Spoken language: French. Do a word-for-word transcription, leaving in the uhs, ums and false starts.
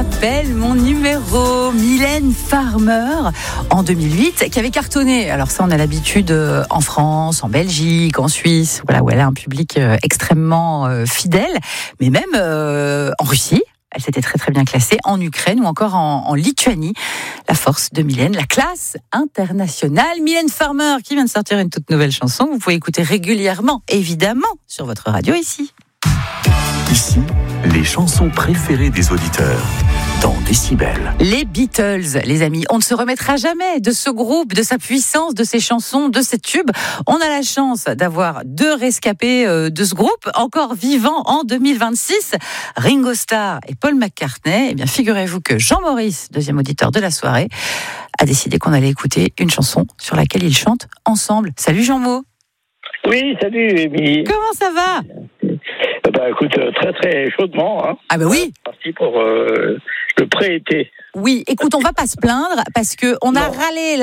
Appelle mon numéro. Mylène Farmer, en deux mille huit, qui avait cartonné. Alors ça, on a l'habitude euh, en France, en Belgique, en Suisse, voilà, où elle a un public euh, extrêmement euh, fidèle, mais même euh, en Russie. Elle s'était très très bien classée, en Ukraine ou encore en, en Lituanie. La force de Mylène, la classe internationale. Mylène Farmer qui vient de sortir une toute nouvelle chanson. Vous pouvez écouter régulièrement, évidemment, sur votre radio ici. Ici, les chansons préférées des auditeurs dans Décibel. Les Beatles, les amis, on ne se remettra jamais de ce groupe, de sa puissance, de ses chansons, de ses tubes. On a la chance d'avoir deux rescapés de ce groupe, encore vivants en deux mille vingt-six, Ringo Starr et Paul McCartney. Eh bien, figurez-vous que Jean-Maurice, deuxième auditeur de la soirée, a décidé qu'on allait écouter une chanson sur laquelle ils chantent ensemble. Salut Jean-Mo. Oui, salut Émilie. Comment ça va ? Bah écoute, très très chaudement. Hein. Ah bah oui. C'est parti pour euh, le pré-été. Oui, écoute, on va pas se plaindre parce que on a râlé